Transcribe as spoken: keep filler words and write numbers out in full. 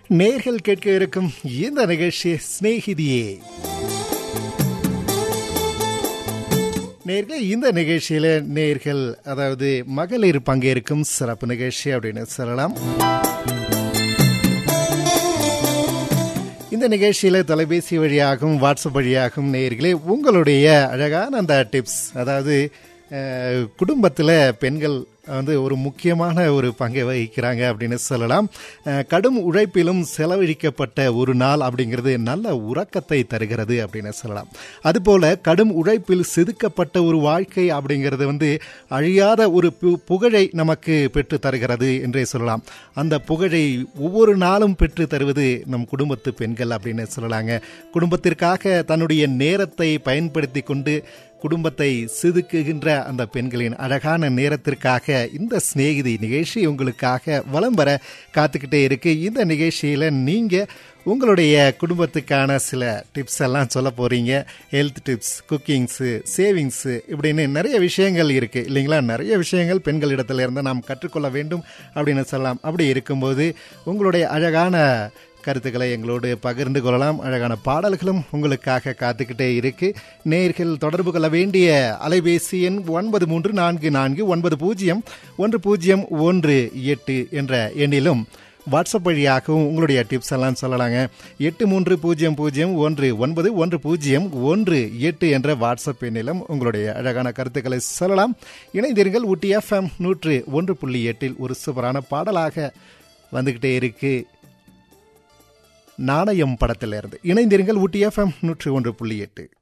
நேர்கள் கேட்க இருக்கும் இந்த நிகழ்ச்சி சிநேகிதியே. நேர்கள் இந்த நிகழ்ச்சியில நேர்கள் அதாவது மகளிர் பங்கேற்கும் சிறப்பு நிகழ்ச்சி அப்படின்னு சொல்லலாம். இந்த நிகழ்ச்சியில தொலைபேசி வழியாகவும் வாட்ஸ்அப் வழியாகவும் நேர்களே உங்களுடைய அழகான அந்த டிப்ஸ், அதாவது குடும்பத்தில் பெண்கள் வந்து ஒரு முக்கியமான ஒரு பங்கை வகிக்கிறாங்க அப்படின்னு சொல்லலாம். கடும் உழைப்பிலும் செலவழிக்கப்பட்ட ஒரு நாள் அப்படிங்கிறது நல்ல உறக்கத்தை தருகிறது அப்படின்னு சொல்லலாம். அதுபோல கடும் உழைப்பில் செதுக்கப்பட்ட ஒரு வாழ்க்கை அப்படிங்கிறது வந்து அழியாத ஒரு புகழை நமக்கு பெற்று தருகிறது என்றே சொல்லலாம். அந்த புகழை ஒவ்வொரு நாளும் பெற்று தருவது நம் குடும்பத்து பெண்கள் அப்படின்னு சொல்லலாங்க. குடும்பத்திற்காக தன்னுடைய நேரத்தை பயன்படுத்தி கொண்டு குடும்பத்தை செதுக்குகின்ற அந்த பெண்களின் அழகான நேரத்திற்காக இந்த சிநேகிதி நிகழ்ச்சி உங்களுக்காக வலம் வர காத்துக்கிட்டே இருக்கு. இந்த நிகழ்ச்சியில் நீங்கள் உங்களுடைய குடும்பத்துக்கான சில டிப்ஸ் எல்லாம் சொல்ல போகிறீங்க. ஹெல்த் டிப்ஸ், குக்கிங்ஸு, சேவிங்ஸு, இப்படின்னு நிறைய விஷயங்கள் இருக்குது இல்லைங்களா? நிறைய விஷயங்கள் பெண்களிடத்துல இருந்து நாம் கற்றுக்கொள்ள வேண்டும் அப்படின்னு சொல்லலாம். அப்படி இருக்கும்போது உங்களுடைய அழகான கருத்துக்களை எங்களோடு பகிர்ந்து கொள்ளலாம். அழகான பாடல்களும் உங்களுக்காக காத்துக்கிட்டே இருக்கு. நேயர்கள் தொடர்பு கொள்ள வேண்டிய அலைபேசி எண் ஒன்பது மூன்று நான்கு நான்கு ஒன்பது பூஜ்ஜியம் ஒன்று பூஜ்ஜியம் ஒன்று எட்டு என்ற எண்ணிலும் வாட்ஸ்அப் வழியாகவும் உங்களுடைய டிப்ஸ் எல்லாம் சொல்லலாங்க. எட்டு மூன்று பூஜ்ஜியம் பூஜ்ஜியம் ஒன்று ஒன்பது ஒன்று பூஜ்ஜியம் ஒன்று எட்டு என்ற வாட்ஸ்அப் எண்ணிலும் உங்களுடைய அழகான கருத்துக்களை சொல்லலாம். இணைந்தீர்கள். ஊட்டி எஃப்எம் நூற்று ஒன்று புள்ளி எட்டில் ஒரு சூப்பரான பாடலாக வந்துகிட்டே இருக்கு. நாணயம் படத்திலிருந்து இணைந்தீர்கள். ஊட்டி எஃப்எம் நூற்று ஒன்று புள்ளி எட்டு.